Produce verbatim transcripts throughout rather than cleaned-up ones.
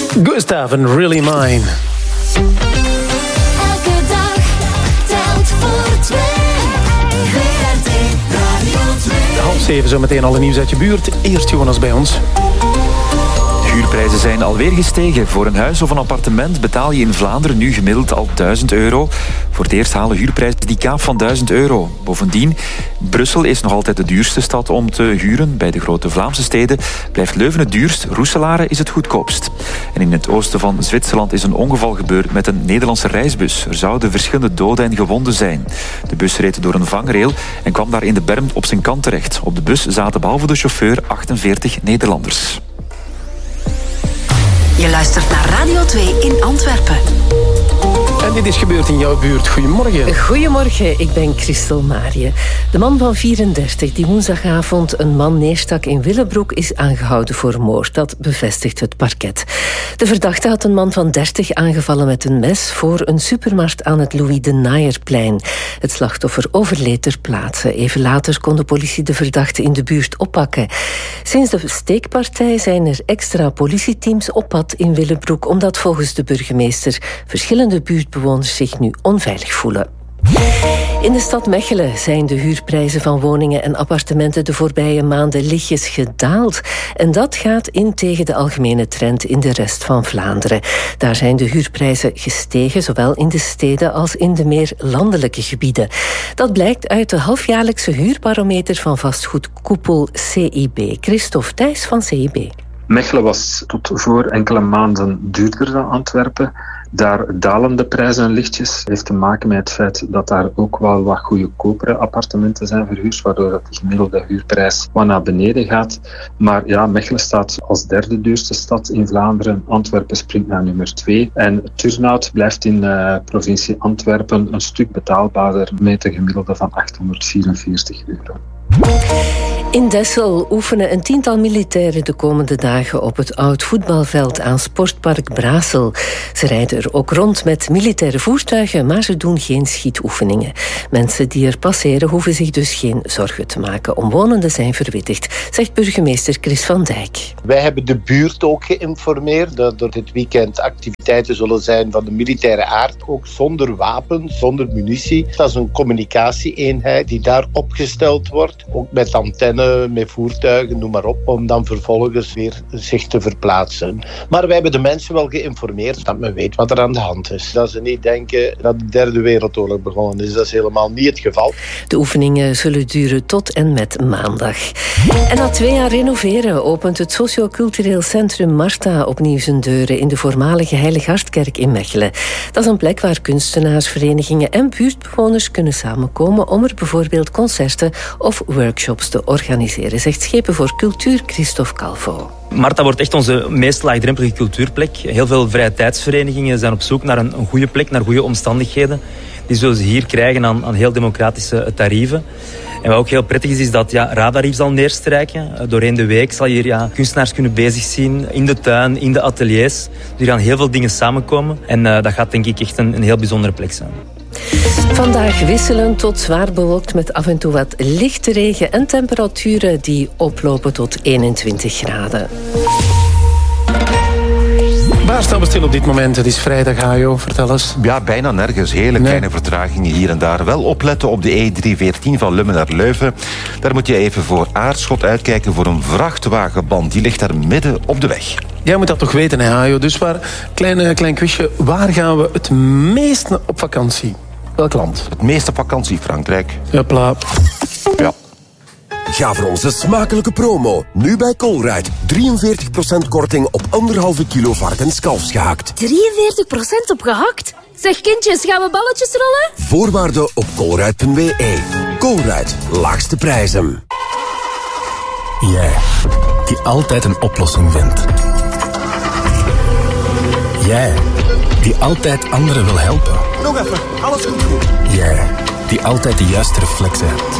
Gustav and Really Mine. Elke dag telt voor twee. V R T Radio twee. Half zeven zometeen alle nieuws uit je buurt. Eerst Jonas bij ons. De huurprijzen zijn alweer gestegen. Voor een huis of een appartement betaal je in Vlaanderen nu gemiddeld al duizend euro. Voor het eerst halen huurprijzen die kaap van duizend euro. Bovendien, Brussel is nog altijd de duurste stad om te huren. Bij de grote Vlaamse steden blijft Leuven het duurst, Roeselare is het goedkoopst. En in het oosten van Zwitserland is een ongeval gebeurd met een Nederlandse reisbus. Er zouden verschillende doden en gewonden zijn. De bus reed door een vangrail en kwam daar in de berm op zijn kant terecht. Op de bus zaten behalve de chauffeur achtenveertig Nederlanders. Je luistert naar Radio twee in Antwerpen. En dit is gebeurd in jouw buurt. Goedemorgen. Goedemorgen, ik ben Christel Marië. De man van vierendertig die woensdagavond een man neerstak in Willebroek is aangehouden voor moord. Dat bevestigt het parket. De verdachte had een man van dertig aangevallen met een mes voor een supermarkt aan het Louis de Naaierplein. Het slachtoffer overleed ter plaatse. Even later kon de politie de verdachte in de buurt oppakken. Sinds de steekpartij zijn er extra politieteams op pad in Willebroek, omdat volgens de burgemeester verschillende buurtbewoners zich nu onveilig voelen. In de stad Mechelen zijn de huurprijzen van woningen en appartementen de voorbije maanden lichtjes gedaald. En dat gaat in tegen de algemene trend in de rest van Vlaanderen. Daar zijn de huurprijzen gestegen, zowel in de steden als in de meer landelijke gebieden. Dat blijkt uit de halfjaarlijkse huurbarometer van vastgoedkoepel C I B. Christophe Thijs van C I B. Mechelen was tot voor enkele maanden duurder dan Antwerpen. Daar dalen de prijzen lichtjes. Heeft te maken met het feit dat daar ook wel wat goedkopere appartementen zijn verhuurd, waardoor dat de gemiddelde huurprijs wat naar beneden gaat. Maar ja, Mechelen staat als derde duurste stad in Vlaanderen. Antwerpen springt naar nummer twee. En Turnhout blijft in de uh, provincie Antwerpen een stuk betaalbaarder met een gemiddelde van achthonderdvierenveertig euro. In Dessel oefenen een tiental militairen de komende dagen op het oud voetbalveld aan Sportpark Brasel. Ze rijden er ook rond met militaire voertuigen, maar ze doen geen schietoefeningen. Mensen die er passeren hoeven zich dus geen zorgen te maken. Omwonenden zijn verwittigd, zegt burgemeester Chris van Dijk. Wij hebben de buurt ook geïnformeerd dat er dit weekend activiteiten zullen zijn van de militaire aard, ook zonder wapen, zonder munitie. Dat is een communicatieeenheid die daar opgesteld wordt, ook met antenne, met voertuigen, noem maar op, om dan vervolgens weer zich te verplaatsen. Maar wij hebben de mensen wel geïnformeerd dat men weet wat er aan de hand is. Dat ze niet denken dat de derde wereldoorlog begonnen is. Dat is helemaal niet het geval. De oefeningen zullen duren tot en met maandag. En na twee jaar renoveren opent het sociocultureel centrum Marta opnieuw zijn deuren in de voormalige Heilige Hartkerk in Mechelen. Dat is een plek waar kunstenaars, verenigingen en buurtbewoners kunnen samenkomen om er bijvoorbeeld concerten of workshops te organiseren, zegt Schepen voor Cultuur Christophe Calvo. Marta wordt echt onze meest laagdrempelige cultuurplek. Heel veel vrije tijdsverenigingen zijn op zoek naar een, een goede plek, naar goede omstandigheden. Die zullen ze hier krijgen aan, aan heel democratische tarieven. En wat ook heel prettig is, is dat ja, Radarief zal neerstrijken. Doorheen de week zal je hier ja, kunstenaars kunnen bezig zien in de tuin, in de ateliers. Dus er gaan heel veel dingen samenkomen. En uh, dat gaat denk ik echt een, een heel bijzondere plek zijn. Vandaag wisselend tot zwaar bewolkt met af en toe wat lichte regen en temperaturen die oplopen tot eenentwintig graden. Waar staan we stil op dit moment? Het is vrijdag, Hajo. Vertel eens. Ja, bijna nergens. Hele nee. kleine vertragingen hier en daar. Wel opletten op de E driehonderdveertien van Lummen naar Leuven. Daar moet je even voor Aarschot uitkijken voor een vrachtwagenband. Die ligt daar midden op de weg. Jij moet dat toch weten, hè, Hajo? Dus waar, klein, klein quizje. Waar gaan we het meest op vakantie? Welk land? Het meest op vakantie, Frankrijk. Hopla. Ja. Ga voor onze smakelijke promo. Nu bij Colruyt. drieënveertig procent korting op anderhalve kilo varkens-kalfs gehakt. drieënveertig procent op gehakt? Zeg kindjes, gaan we balletjes rollen? Voorwaarden op colruyt punt b e. Colruyt. Laagste prijzen. Jij, die altijd een oplossing vindt. Jij, die altijd anderen wil helpen. Nog even, alles komt goed. Jij, die altijd de juiste reflexen hebt.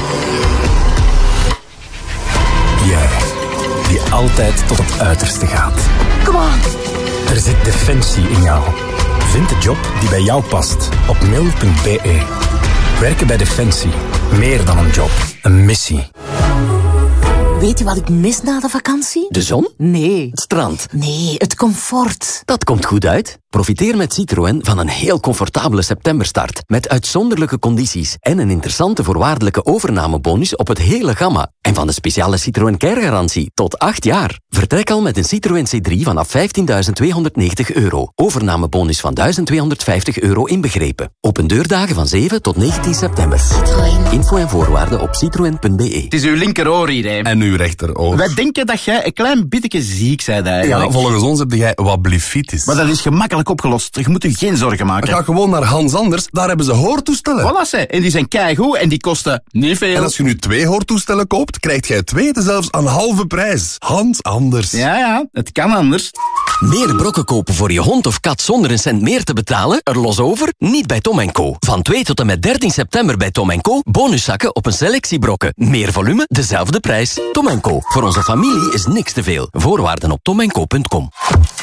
Jij, die altijd tot het uiterste gaat. Kom on. Er zit defensie in jou. Vind de job die bij jou past op mil punt b e. Werken bij Defensie. Meer dan een job. Een missie. Weet je wat ik mis na de vakantie? De zon? Nee. Het strand? Nee, het comfort. Dat komt goed uit. Profiteer met Citroën van een heel comfortabele septemberstart. Met uitzonderlijke condities en een interessante voorwaardelijke overnamebonus op het hele gamma. En van de speciale Citroën Care-garantie tot acht jaar. Vertrek al met een Citroën C drie vanaf vijftienduizend tweehonderdnegentig euro. Overnamebonus van duizend tweehonderdvijftig euro inbegrepen. Open deurdagen van zeven tot negentien september. Citroën. Info en voorwaarden op citroën punt be. Het is uw linkeroor hier, hè. En uw rechteroor. Wij denken dat jij een klein beetje ziek bent eigenlijk. Ja, volgens ons heb jij wat blifitis. Maar dat is gemakkelijk opgelost. Je moet je geen zorgen maken. Ga gewoon naar Hans Anders, daar hebben ze hoortoestellen. Voilà, ze. En die zijn keigoed en die kosten niet veel. En als je nu twee hoortoestellen koopt, krijgt jij twee zelfs aan halve prijs. Hans Anders. Ja, ja, het kan anders. Meer brokken kopen voor je hond of kat zonder een cent meer te betalen? Er los over? Niet bij Tom en Co. Van twee tot en met dertien september bij Tom en Co. Bonuszakken op een selectie brokken. Meer volume, dezelfde prijs. Tom en Co. Voor onze familie is niks te veel. Voorwaarden op tom en co punt com.